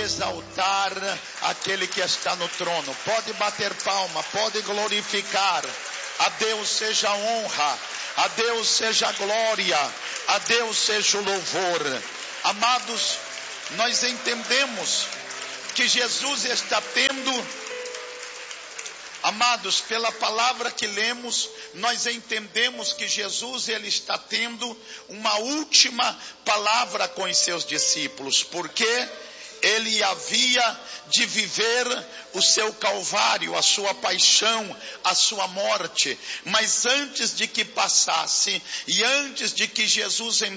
exaltar aquele que está no trono. Pode bater palma, pode glorificar. A Deus seja a honra, a Deus seja a glória, a Deus seja o louvor. Amados, nós entendemos que Jesus está tendo... Amados, pela palavra que lemos, nós entendemos que Jesus, ele está tendo uma última palavra com os seus discípulos, porque ele havia de viver o seu calvário, a sua paixão, a sua morte. Mas antes de que passasse, e antes de que Jesus